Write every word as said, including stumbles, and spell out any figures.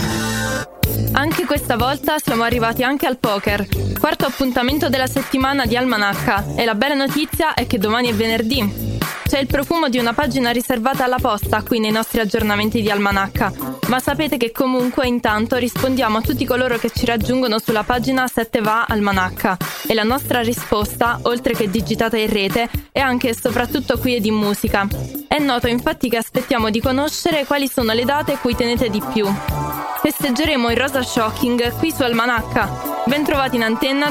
Anche questa volta siamo arrivati anche al poker, quarto appuntamento della settimana di Almanacca, e la bella notizia è che domani è venerdì. C'è il profumo di una pagina riservata alla posta qui nei nostri aggiornamenti di Almanacca, ma sapete che comunque intanto rispondiamo a tutti coloro che ci raggiungono sulla pagina sette va Almanacca, e la nostra risposta, oltre che digitata in rete, è anche e soprattutto qui e di musica. È noto infatti che aspettiamo di conoscere quali sono le date cui tenete di più. Festeggeremo il Rosa Shocking qui su Almanacca. Ben trovati in antenna